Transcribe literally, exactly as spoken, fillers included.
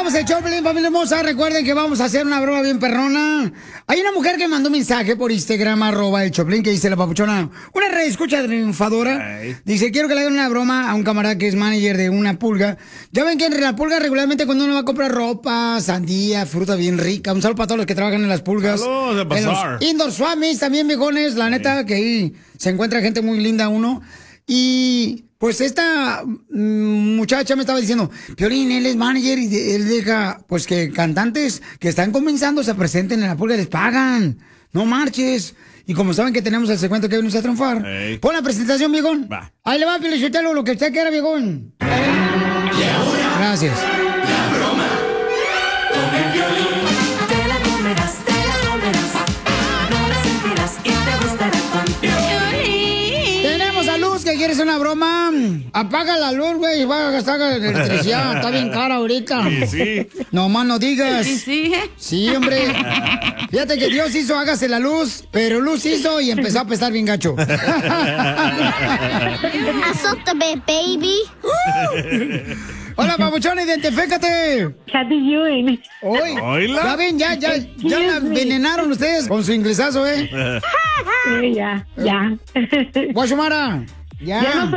Somos el Choplin, familia hermosa. Recuerden que vamos a hacer una broma bien perrona. Hay una mujer que mandó un mensaje por Instagram, arroba el Choplin, que dice la papuchona, una red escucha triunfadora. Ay. Dice, quiero que le hagan una broma a un camarada que es manager de una pulga. Ya ven que en la pulga regularmente cuando uno va a comprar ropa, sandía, fruta bien rica. Un saludo para todos los que trabajan en las pulgas. Saludos, en los indoor swamis también, viejones. La neta, que ahí se encuentra gente muy linda uno. Y pues esta muchacha me estaba diciendo, Piolín, él es manager y de, él deja, pues que cantantes que están comenzando se presenten en la pulga, les pagan. No marches. Y como saben que tenemos el segmento que viene a triunfar, hey. Pon la presentación, viejón. Va. Ahí le va, Piolín, Sotelo, lo que usted quiera, viejón. Y ahora, gracias. La broma con el Piolín. Te la comerás, te la comerás. No la sentirás y te gustará con Piolín. Tenemos a Luz que quiere hacer una broma. Apaga la luz, güey, y va a gastar electricidad. Está bien cara ahorita. Sí, sí. No más no digas. Sí, sí. Sí, hombre. Fíjate que Dios hizo, hágase la luz, pero Luz hizo y empezó a pesar bien gacho. Azótame, baby. Uh. Hola, papuchón, identifícate. How do you doing? Hoy. Hola. Ya ven, ya, ya, ya la envenenaron ustedes con su inglesazo, ¿eh? Sí, ya, ya. Guachumara. Ya. Ya no